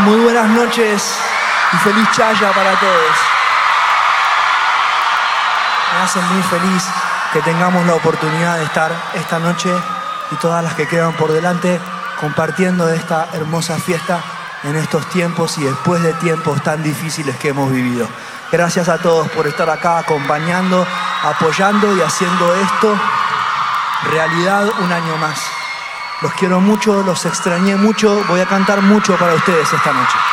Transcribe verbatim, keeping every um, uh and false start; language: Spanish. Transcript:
Muy buenas noches y feliz chaya para todos. Me hace muy feliz que tengamos la oportunidad de estar esta noche y todas las que quedan por delante compartiendo esta hermosa fiesta en estos tiempos y después de tiempos tan difíciles que hemos vivido. Gracias a todos por estar acá acompañando, apoyando y haciendo esto realidad un año más. Los quiero mucho, los extrañé mucho, voy a cantar mucho para ustedes esta noche.